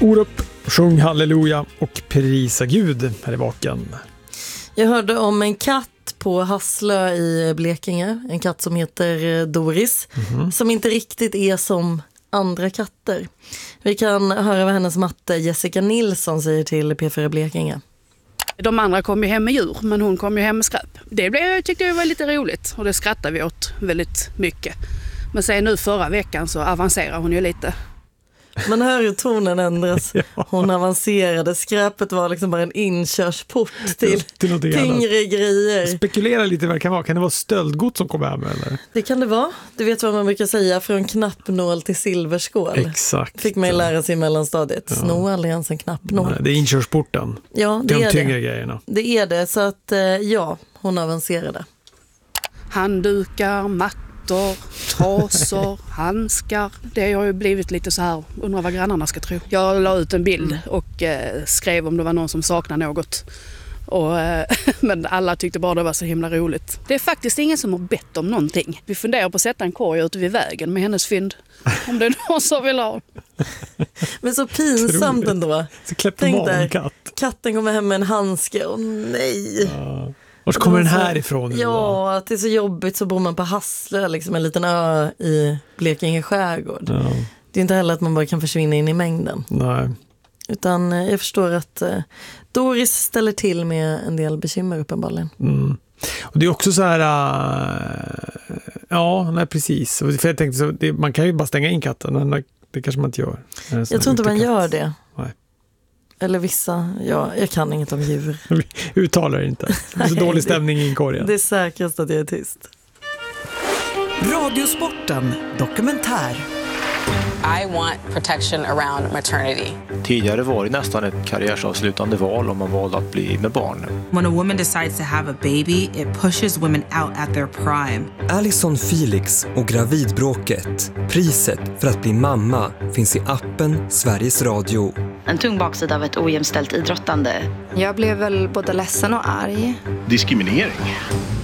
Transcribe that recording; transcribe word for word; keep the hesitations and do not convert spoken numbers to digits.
Orup, sjung halleluja och prisa Gud här i Vaken. Jag hörde om en katt på Hasslö i Blekinge. En katt som heter Doris. Mm-hmm. Som inte riktigt är som andra katter. Vi kan höra vad hennes matte Jessica Nilsson säger till P fyra Blekinge. De andra kom ju hem med djur, men hon kom ju hem med skräp. Det blev, jag tyckte det var lite roligt och det skrattade vi åt väldigt mycket. Men sen nu förra veckan så avancerar hon ju lite. Man hör ju tonen ändras. Hon avancerade. Skräpet var liksom bara en inkörsport till, till tyngre annat. Grejer. Spekulera lite vad det kan vara. Kan det vara stöldgods som kommer hem eller? Det kan det vara. Du vet vad man brukar säga, från knappnål till silverskål. Exakt. Fick man ju lära sig i mellanstadiet. Ja. Sno aldrig ens en knappnål. Nej, det är inkörsporten. Ja, det de är tyngre det. Grejerna. Det är det. Så att ja, hon avancerade. Handdukar, mattor, trasor, handskar. Det har ju blivit lite så här, undrar vad grannarna ska tro. Jag la ut en bild och eh, skrev om det var någon som saknar något. Och, eh, men alla tyckte bara det var så himla roligt. Det är faktiskt ingen som har bett om någonting. Vi funderar på att sätta en korg ute vid vägen med hennes fynd. Om det är någon som vill ha. Men så pinsamt ändå. Så kleptoman där, katt. Katten kommer hem med en handske. Åh nej. Ja. Var kommer den här ifrån? Ja, att det är så jobbigt, så bor man på Hasslö, liksom en liten ö i Blekinge skärgård. Ja. Det är inte heller att man bara kan försvinna in i mängden. Nej. Utan jag förstår att eh, Doris ställer till med en del bekymmer uppenbarligen. Mm. Och det är också så här, uh, ja, nej precis. För jag tänkte så, det, man kan ju bara stänga in katten, men det kanske man inte gör. Jag tror inte man gör det. Nej. Eller vissa, ja, jag kan inget om djur. Uttalar inte. Det är så dålig stämning i korgen. Det är säkrast att jag är tyst. Radiosporten dokumentär. I want protection around maternity. Tidigare var det nästan ett karriärsavslutande val om man valde att bli med barn. When a woman decides to have a baby, it pushes women out at their prime. Alison Felix och gravidbråket. Priset för att bli mamma finns i appen Sveriges Radio. En tung baksida av ett ojämställt idrottande. Jag blev väl både ledsen och arg. Diskriminering.